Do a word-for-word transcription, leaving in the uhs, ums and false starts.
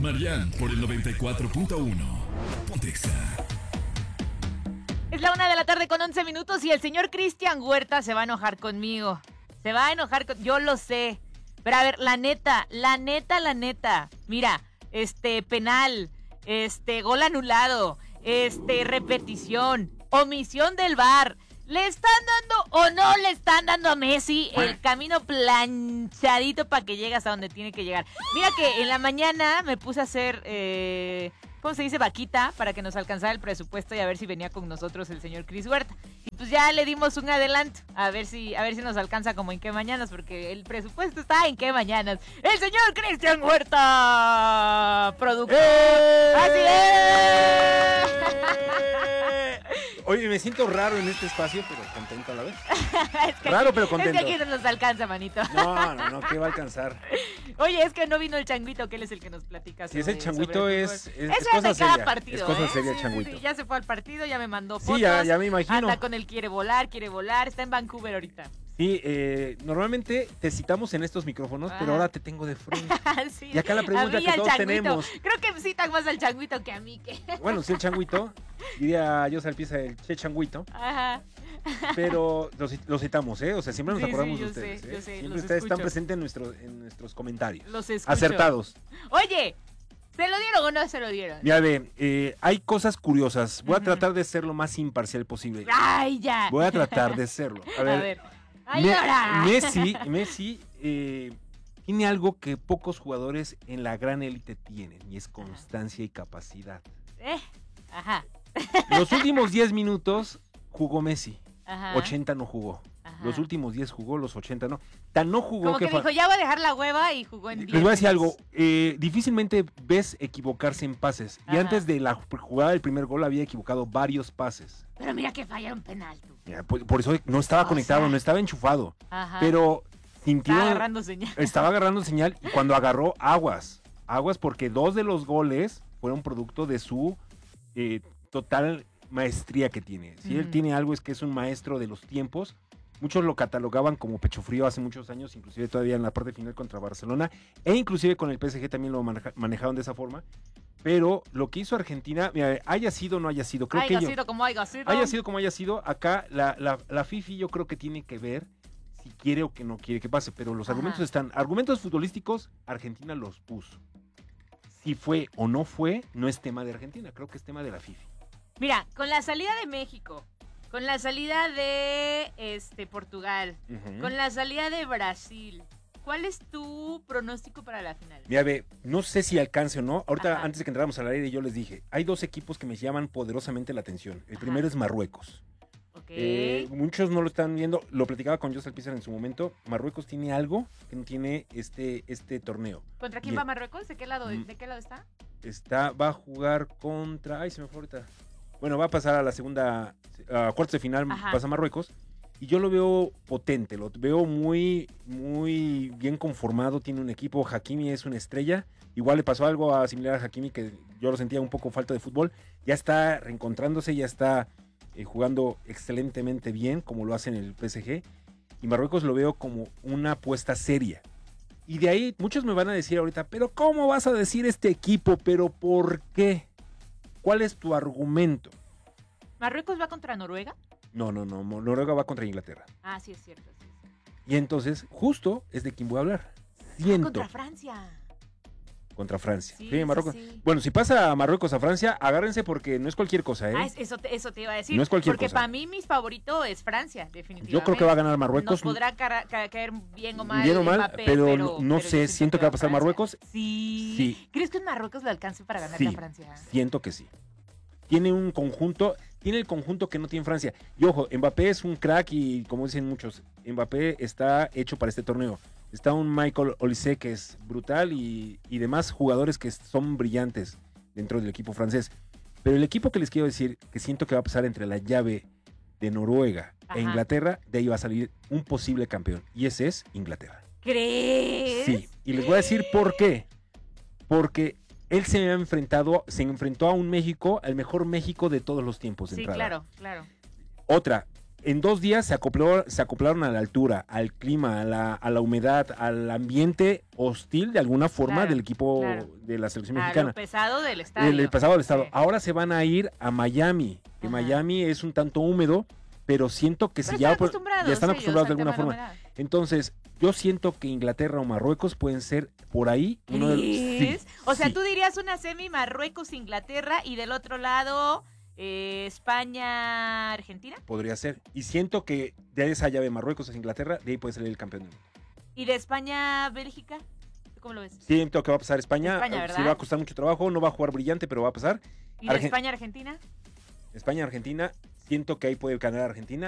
Marian por el noventa y cuatro punto uno. Ponte Exa. Es la una de la tarde con once minutos y el señor Cristian Huerta se va a enojar conmigo. Se va a enojar con... Yo lo sé. Pero a ver, la neta, la neta, la neta. Mira, este, penal, este, gol anulado, este, repetición, omisión del V A R. ¿Le están dando o no le están dando a Messi el camino planchadito para que llegue hasta donde tiene que llegar? Mira que en la mañana me puse a hacer... Eh, ¿cómo se dice? Vaquita, para que nos alcanzara el presupuesto y a ver si venía con nosotros el señor Cris Huerta. Y pues ya le dimos un adelanto, a ver si, a ver si nos alcanza como en qué mañanas, porque el presupuesto está en qué mañanas. ¡El señor Cristian Huerta! ¡Productor! ¡Eh! ¡Así es! Oye, me siento raro en este espacio, pero contento a la vez. Es que Raro, aquí, pero contento. Es que aquí no nos alcanza, manito. No, no, no, ¿qué va a alcanzar? Oye, es que no vino el changuito, que él es el que nos platica. Si es el changuito, es, es, es es cosa de cada seria. partido, es cosa ¿eh? seria, Sí, changuito. sí, sí, ya se fue al partido, ya me mandó fotos. Sí, ya, ya me imagino. Anda con él, quiere volar, quiere volar. Está en Vancouver ahorita. Sí, eh, normalmente te citamos en estos micrófonos, Ah. pero ahora te tengo de frente. Sí. Y acá la pregunta A mí que al todos changuito. tenemos. Creo que citan más al changuito que a mí. Que... Bueno, sí, el changuito. Diría yo Salpiza el che changuito. Ajá. Pero los, los citamos, ¿eh? O sea, siempre nos Sí, acordamos sí, de yo ustedes. sé, ¿eh? yo sé, Siempre los ustedes están escucho. presentes en, nuestro, en nuestros comentarios. Los escucho. Acertados. Oye, ¿se lo dieron o no se lo dieron? Mira, ve, eh, hay cosas curiosas. Voy a Ujú. tratar de ser lo más imparcial posible. Ay, ya. Voy a tratar de serlo. A ver, A ver. Ay, Me- ahora. Messi, Messi eh, tiene algo que pocos jugadores en la gran élite tienen, y es constancia y capacidad. Eh, Ajá. Los últimos diez minutos jugó Messi, Ajá. ochenta no jugó. Ajá. Los últimos diez jugó, los ochenta no. Tan no jugó Como que fa- dijo, ya voy a dejar la hueva y jugó en diez. Les voy a decir algo, eh, difícilmente ves equivocarse en pases. Y Ajá. antes de la jugada del primer gol había equivocado varios pases. Pero mira que fallaron penal, tú. Mira, por, por eso no estaba O conectado, sea. no estaba enchufado. Ajá. Pero sintió... Estaba agarrando señal. Estaba agarrando señal y cuando agarró, aguas. Aguas porque dos de los goles fueron producto de su eh, total maestría que tiene. Si él Ujú. tiene algo es que es un maestro de los tiempos. Muchos lo catalogaban como pecho frío hace muchos años, inclusive todavía en la parte final contra Barcelona, e inclusive con el P S G también lo maneja- manejaron de esa forma. Pero lo que hizo Argentina, mira, haya sido o no haya sido, creo Haya que ello- sido como haya sido. haya sido como haya sido, acá la, la, la FIFA yo creo que tiene que ver si quiere o que no quiere que pase, pero los Ajá. argumentos están, argumentos futbolísticos, Argentina los puso. Si fue o no fue, no es tema de Argentina, creo que es tema de la FIFA. Mira, con la salida de México, con la salida de este Portugal, Ujú. con la salida de Brasil, ¿cuál es tu pronóstico para la final? Mira, ve, no sé si alcance o no. Ahorita, Ajá. antes de que entráramos al aire, yo les dije, hay dos equipos que me llaman poderosamente la atención. El Ajá. primero es Marruecos. Ok. Eh, muchos no lo están viendo, lo platicaba con José Alpizar en su momento. Marruecos tiene algo que no tiene este, este torneo. ¿Contra quién bien. va Marruecos? ¿De qué lado, Mm. de qué lado está? Está, va a jugar contra. Ay, se me fue ahorita. Bueno, va a pasar a la segunda, a cuartos de final, Ajá. pasa Marruecos. Y yo lo veo potente, lo veo muy, muy bien conformado. Tiene un equipo, Hakimi es una estrella. Igual le pasó algo a, similar a Hakimi, que yo lo sentía un poco falta de fútbol. Ya está reencontrándose, ya está eh, jugando excelentemente bien, como lo hace en el P S G. Y Marruecos lo veo como una apuesta seria. Y de ahí muchos me van a decir ahorita, pero ¿cómo vas a decir este equipo? ¿Pero por qué? ¿Cuál es tu argumento? ¿Marruecos va contra Noruega? No, no, no, Noruega va contra Inglaterra. Ah, sí es cierto. Sí, sí. Y entonces, justo es de quien voy a hablar. Ah, Siento. contra Francia. Contra Francia. Sí, Sí, sí, Marruecos. sí. Bueno, si pasa a Marruecos a Francia, agárrense porque no es cualquier cosa, ¿eh? Ah, es- eso, te, eso te iba a decir. No es cualquier porque cosa. para mí, mis favoritos es Francia, definitivamente. Yo creo que va a ganar Marruecos. Nos podrá cara- ca- caer bien o mal. Bien o mal, Mbappé, pero no- no pero sé, yo siento que va a pasar Francia. Marruecos. Sí. Sí. ¿Crees que en Marruecos le alcance para ganarle Sí, a Francia? siento que sí. Tiene un conjunto, tiene el conjunto que no tiene Francia. Y ojo, Mbappé es un crack y como dicen muchos, Mbappé está hecho para este torneo. Está un Michael Olise que es brutal y, y demás jugadores que son brillantes dentro del equipo francés. Pero el equipo que les quiero decir, que siento que va a pasar entre la llave de Noruega Ajá. e Inglaterra, de ahí va a salir un posible campeón. Y ese es Inglaterra. ¿Crees? Sí, y les voy a decir por qué. Porque él se ha enfrentado, se enfrentó a un México, al mejor México de todos los tiempos de Sí, entrada. claro, claro. Otra, en dos días se, acopló, se acoplaron a la altura, al clima, a la, a la humedad, al ambiente hostil de alguna forma Claro, del equipo claro. de la selección A mexicana. lo pesado del estadio. El, el pasado del estado. Sí. Ahora se van a ir a Miami, que Ajá. Miami es un tanto húmedo, pero siento que si Pero ya, están acostumbrados ya están ellos acostumbrados de al alguna tema forma. de la humedad. Entonces, yo siento que Inglaterra o Marruecos pueden ser por ahí uno de los. Sí, ¿Crees? O sea, sí. tú dirías una semi Marruecos-Inglaterra y del otro lado eh, España-Argentina. Podría ser. Y siento que de esa llave Marruecos a Inglaterra, de ahí puede salir el campeón del mundo. ¿Y de España-Bélgica? ¿Cómo lo ves? Siento que va a pasar España. España, eh, ¿verdad? sí va a costar mucho trabajo, no va a jugar brillante, pero va a pasar. ¿Y de Argen- España-Argentina? España-Argentina, siento que ahí puede ganar Argentina